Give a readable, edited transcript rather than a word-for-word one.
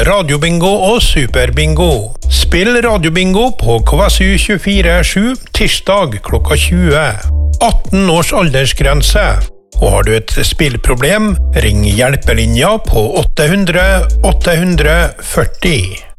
radiobingo og superbingo. Spill radiobingo på KSU 24/7 tirsdag klokka 20. 18 års aldersgrense. Og har du et spillproblem, ring hjelpelinja på 800 840.